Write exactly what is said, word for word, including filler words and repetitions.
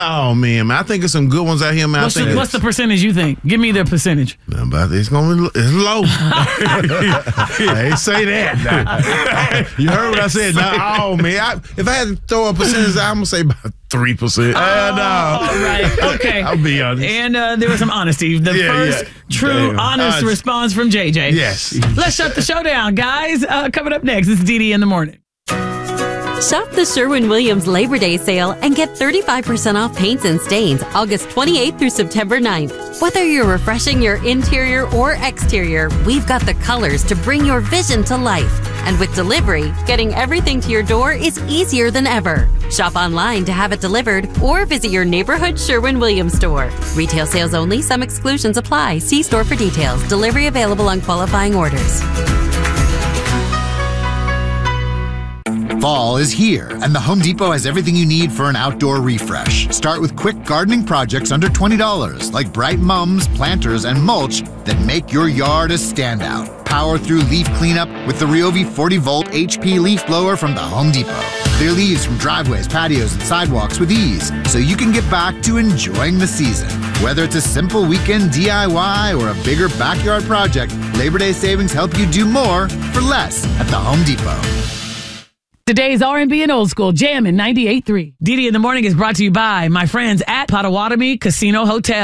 Oh, man, man. I think there's some good ones out here, man. What's, I think the, what's the percentage you think? Give me the percentage. Man, but it's going to be it's low. I ain't say that. Nah. You heard what I said. Nah, oh, man. I, if I had to throw a percentage, I'm going to say about three percent. Oh, uh, no. All right. Okay. I'll be honest. And uh, there was some honesty. The Yeah, first yeah. true, Damn. honest Uh, response from J J. Yes. Let's shut the show down, guys. Uh, coming up next, it's Dee Dee in the morning. Shop the Sherwin-Williams Labor Day sale and get thirty-five percent off paints and stains August twenty-eighth through September ninth. Whether you're refreshing your interior or exterior, we've got the colors to bring your vision to life. And with delivery, getting everything to your door is easier than ever. Shop online to have it delivered or visit your neighborhood Sherwin-Williams store. Retail sales only. Some exclusions apply. See store for details. Delivery available on qualifying orders. Fall is here, and the Home Depot has everything you need for an outdoor refresh. Start with quick gardening projects under twenty dollars, like bright mums, planters, and mulch that make your yard a standout. Power through leaf cleanup with the Ryobi forty volt H P leaf blower from the Home Depot. Clear leaves from driveways, patios, and sidewalks with ease, so you can get back to enjoying the season. Whether it's a simple weekend D I Y or a bigger backyard project, Labor Day savings help you do more for less at the Home Depot. Today's R and B and Old School Jam in ninety-eight point three. Dee Dee in the Morning is brought to you by my friends at Potawatomi Casino Hotel.